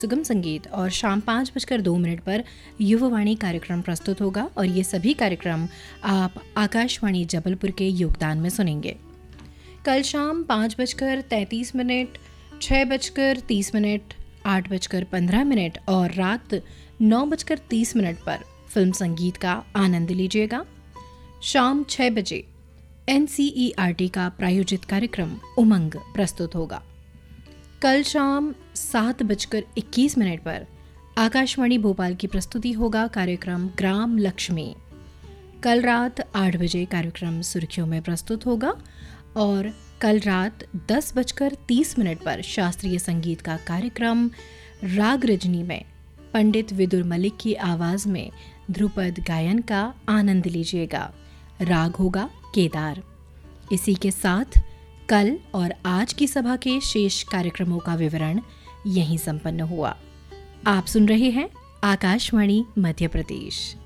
सुगम संगीत और शाम 5:02 पर युववाणी कार्यक्रम प्रस्तुत होगा और ये सभी कार्यक्रम आप आकाशवाणी जबलपुर के योगदान में सुनेंगे। कल शाम 5:33, 6:30, 8:15 और रात 9:30 पर फिल्म संगीत का आनंद लीजिएगा। शाम 6 बजे NCERT का प्रायोजित कार्यक्रम उमंग प्रस्तुत होगा। कल शाम 7:21 पर आकाशवाणी भोपाल की प्रस्तुति होगा कार्यक्रम ग्राम लक्ष्मी। कल रात 8 बजे कार्यक्रम सुर्खियों में प्रस्तुत होगा और कल रात 10:30 पर शास्त्रीय संगीत का कार्यक्रम राग रजनी में पंडित विदुर मलिक की आवाज में ध्रुपद गायन का आनंद लीजिएगा। राग होगा केदार। इसी के साथ कल और आज की सभा के शेष कार्यक्रमों का विवरण यहीं संपन्न हुआ। आप सुन रहे हैं आकाशवाणी मध्य प्रदेश।